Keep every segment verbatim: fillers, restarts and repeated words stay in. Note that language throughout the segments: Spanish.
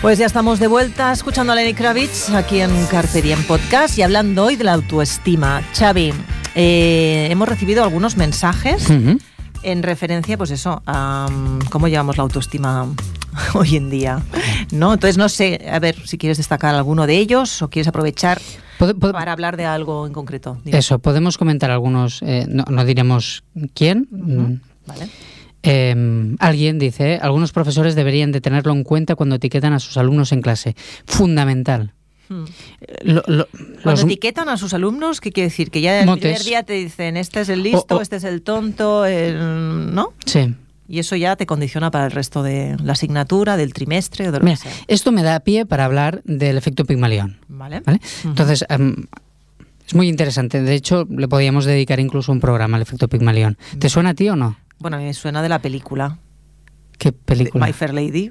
Pues ya estamos de vuelta escuchando a Lenny Kravitz aquí en Carpe Diem Podcast y hablando hoy de la autoestima. Xavi, eh, hemos recibido algunos mensajes uh-huh. en referencia, pues eso, a um, cómo llevamos la autoestima hoy en día, ¿no? Entonces no sé, a ver si quieres destacar alguno de ellos o quieres aprovechar ¿Pod- pod- para hablar de algo en concreto. Dime. Eso, podemos comentar algunos, eh, no, no diremos quién. Uh-huh. Vale. Eh, alguien dice, algunos profesores deberían de tenerlo en cuenta cuando etiquetan a sus alumnos en clase. Fundamental. Hmm. Lo, lo, Cuando los... etiquetan a sus alumnos, ¿qué quiere decir? Que ya el Motes. primer día te dicen, este es el listo, O- o- este es el tonto, el... ¿no? Sí. Y eso ya te condiciona para el resto de la asignatura, del trimestre o de lo Mira, que sea. esto me da pie para hablar del efecto Pigmalión. ¿Vale? ¿Vale? Uh-huh. Entonces, um, es muy interesante. De hecho, le podíamos dedicar incluso un programa al efecto Pigmalión. ¿Te suena a ti o no? Bueno, a mí me suena de la película. ¿Qué película? My Fair Lady.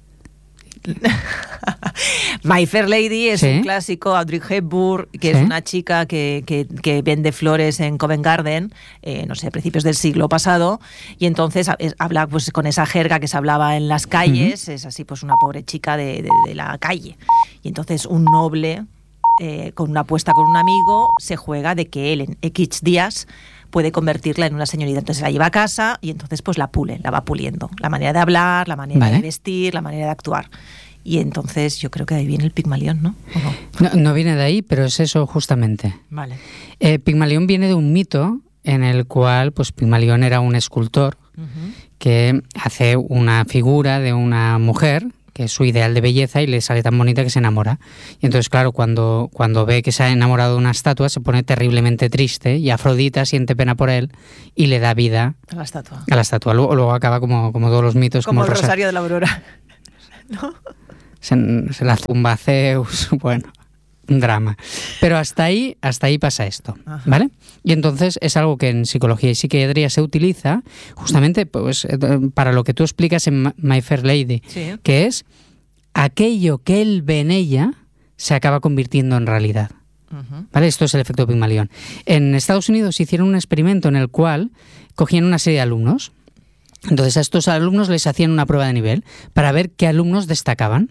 My Fair Lady es ¿Sí? un clásico, Audrey Hepburn, que ¿Sí? es una chica que, que, que vende flores en Covent Garden, eh, no sé, a principios del siglo pasado, y entonces es, habla pues con esa jerga que se hablaba en las calles, uh-huh. es así pues una pobre chica de, de, de la calle. Y entonces un noble, eh, con una apuesta con un amigo, se juega de que él en X días puede convertirla en una señorita. Entonces la lleva a casa y entonces pues la pule, la va puliendo. La manera de hablar, la manera vale. de vestir, la manera de actuar. Y entonces yo creo que de ahí viene el Pigmalión, ¿no? ¿O no? No, no viene de ahí, pero es eso justamente. Vale. Eh, Pigmalión viene de un mito en el cual pues Pigmalión era un escultor uh-huh. que hace una figura de una mujer que es su ideal de belleza y le sale tan bonita que se enamora. Y entonces, claro, cuando, cuando ve que se ha enamorado de una estatua, se pone terriblemente triste y Afrodita siente pena por él y le da vida a la estatua. A la estatua. Luego, luego acaba como, como todos los mitos. Como, como el Rosario, Rosario de la Aurora. ¿No? Se, se la zumba Zeus, bueno, un drama. Pero hasta ahí, hasta ahí pasa esto, Ajá. ¿vale? Y entonces es algo que en psicología y psiquiatría se utiliza justamente pues, para lo que tú explicas en My Fair Lady, sí. que es aquello que él ve en ella se acaba convirtiendo en realidad. Uh-huh. ¿Vale? Esto es el efecto Pigmalión. En Estados Unidos hicieron un experimento en el cual cogían una serie de alumnos. Entonces a estos alumnos les hacían una prueba de nivel para ver qué alumnos destacaban.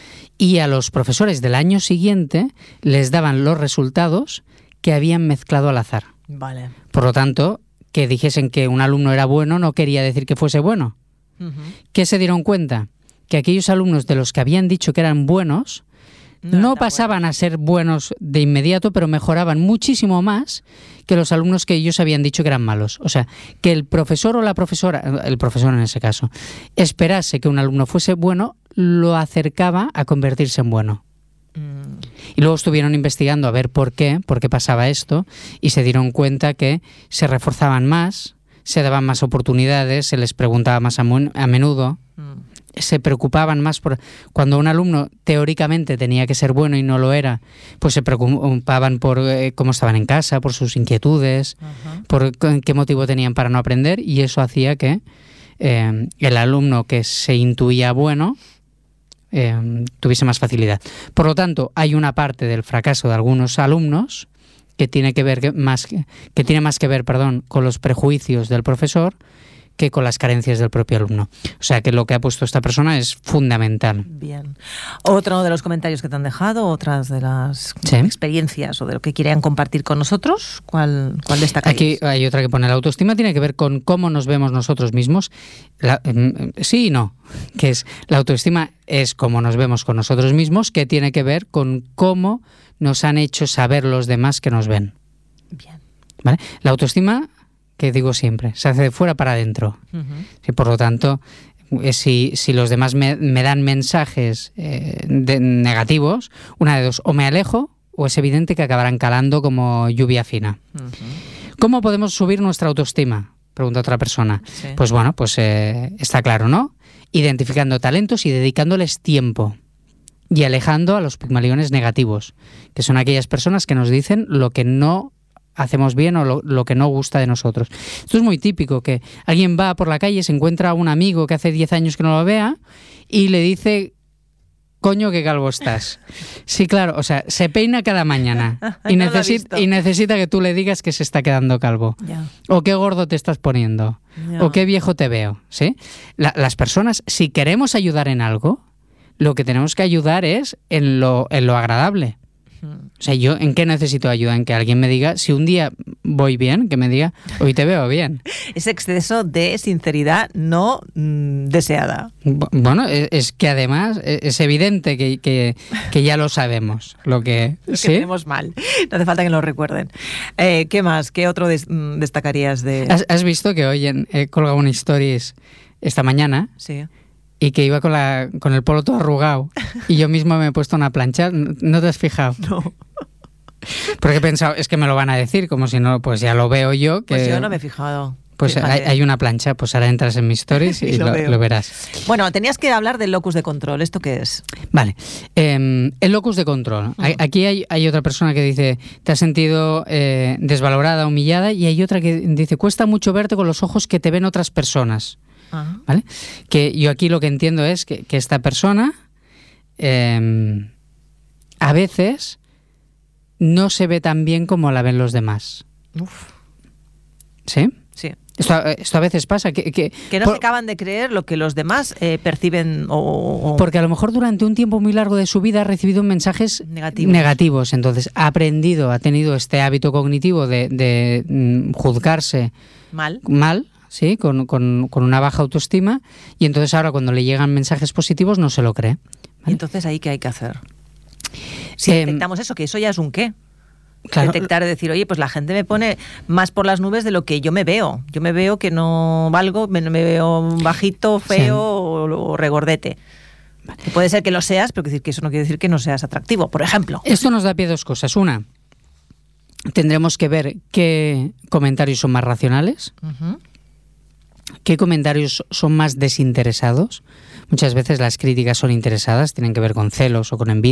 Y a los profesores del año siguiente les daban los resultados que habían mezclado al azar. Vale. Por lo tanto, que dijesen que un alumno era bueno no quería decir que fuese bueno. Uh-huh. ¿Qué se dieron cuenta? Que aquellos alumnos de los que habían dicho que eran buenos no, no pasaban bueno. a ser buenos de inmediato, pero mejoraban muchísimo más que los alumnos que ellos habían dicho que eran malos. O sea, que el profesor o la profesora, el profesor en ese caso, esperase que un alumno fuese bueno, lo acercaba a convertirse en bueno. Mm. Y luego estuvieron investigando a ver por qué, por qué pasaba esto, y se dieron cuenta que se reforzaban más, se daban más oportunidades, se les preguntaba más a, mu- a menudo, mm. se preocupaban más por... Cuando un alumno teóricamente tenía que ser bueno y no lo era, pues se preocupaban por eh, cómo estaban en casa, por sus inquietudes, uh-huh. por qué motivo tenían para no aprender, y eso hacía que eh, el alumno que se intuía bueno Eh, tuviese más facilidad. Por lo tanto, hay una parte del fracaso de algunos alumnos que tiene que ver que más que tiene más que ver, perdón, con los prejuicios del profesor que con las carencias del propio alumno. O sea que lo que ha puesto esta persona es fundamental. Bien. Otro de los comentarios que te han dejado, otras de las ¿Sí? experiencias o de lo que quieran compartir con nosotros, ¿cuál, cuál destacarías? Aquí hay otra que pone: la autoestima tiene que ver con cómo nos vemos nosotros mismos. La, eh, sí y no. Que es, la autoestima es cómo nos vemos con nosotros mismos, que tiene que ver con cómo nos han hecho saber los demás que nos ven. Bien. ¿Vale? La autoestima, que digo siempre, se hace de fuera para adentro. Uh-huh. Y por lo tanto, si, si los demás me, me dan mensajes eh, de, negativos, una de dos, o me alejo o es evidente que acabarán calando como lluvia fina. Uh-huh. ¿Cómo podemos subir nuestra autoestima? Pregunta otra persona. Sí. Pues bueno, pues eh, está claro, ¿no? Identificando talentos y dedicándoles tiempo. Y alejando a los pigmaliones negativos, que son aquellas personas que nos dicen lo que no hacemos bien o lo, lo que no gusta de nosotros. Esto es muy típico, que alguien va por la calle, se encuentra a un amigo que hace diez años que no lo vea y le dice: coño, qué calvo estás. Sí, claro, o sea, se peina cada mañana y, no necesita, y necesita que tú le digas que se está quedando calvo. Ya. O qué gordo te estás poniendo. Ya. O qué viejo te veo. ¿Sí? La, las personas, si queremos ayudar en algo, lo que tenemos que ayudar es en lo, en lo agradable. O sea, ¿yo en qué necesito ayuda? En que alguien me diga, si un día voy bien, que me diga, hoy te veo bien. Ese exceso de sinceridad no mmm, deseada. Bueno, es, es que además es evidente que, que, que ya lo sabemos. Lo que, que ¿sí? tenemos mal. No hace falta que nos lo recuerden. Eh, ¿Qué más? ¿Qué otro des, destacarías de...? ¿Has, has visto que hoy en, he colgado una stories esta mañana? Sí. Y que iba con, la, con el polo todo arrugado. Y yo mismo me he puesto una plancha. ¿No te has fijado? No. Porque he pensado, es que me lo van a decir, como si no, pues ya lo veo yo. Que, pues yo no me he fijado. Pues hay, hay una plancha, pues ahora entras en mis stories y, y lo, lo, lo verás. Bueno, tenías que hablar del locus de control. ¿Esto qué es? Vale. Eh, el locus de control. Uh-huh. Aquí hay, hay otra persona que dice, te has sentido eh, desvalorada, humillada, y hay otra que dice, cuesta mucho verte con los ojos que te ven otras personas. Uh-huh. ¿Vale? Que yo aquí lo que entiendo es que, que esta persona eh, a veces no se ve tan bien como la ven los demás. Uf. ¿Sí? Sí. Esto, esto a veces pasa. Que, que, que no por, se acaban de creer lo que los demás eh, perciben. O, o... Porque a lo mejor durante un tiempo muy largo de su vida ha recibido mensajes negativos. negativos. Entonces ha aprendido, ha tenido este hábito cognitivo de, de mm, juzgarse mal. mal ¿sí? Con, con, con una baja autoestima, y entonces ahora cuando le llegan mensajes positivos no se lo cree. ¿Vale? ¿Y entonces ahí qué hay que hacer? Si eh, detectamos eso, que eso ya es un qué. Claro. Detectar, decir, oye, pues la gente me pone más por las nubes de lo que yo me veo. Yo me veo que no valgo, me, me veo bajito, feo sí. o, o regordete. Vale. Puede ser que lo seas, pero decir que eso no quiere decir que no seas atractivo, por ejemplo. Esto nos da pie a dos cosas. Una, tendremos que ver qué comentarios son más racionales, uh-huh. qué comentarios son más desinteresados. Muchas veces las críticas son interesadas, tienen que ver con celos o con envidia.